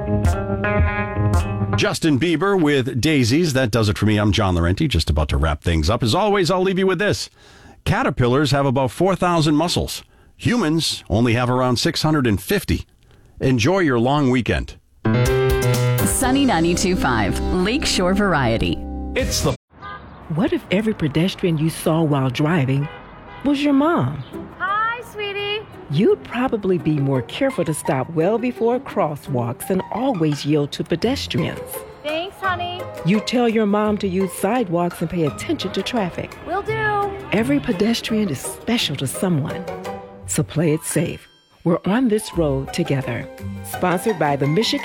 Justin Bieber with Daisies. That does it for me. I'm John Laurenti, just about to wrap things up. As always, I'll leave you with this. Caterpillars have about 4,000 muscles. Humans only have around 650. Enjoy your long weekend. Sunny 92.5, Lakeshore Variety. It's the... What if every pedestrian you saw while driving was your mom? Hi, sweetie. You'd probably be more careful to stop well before crosswalks and always yield to pedestrians. Thanks, honey. You tell your mom to use sidewalks and pay attention to traffic. Will do. Every pedestrian is special to someone. So play it safe. We're on this road together. Sponsored by the Michigan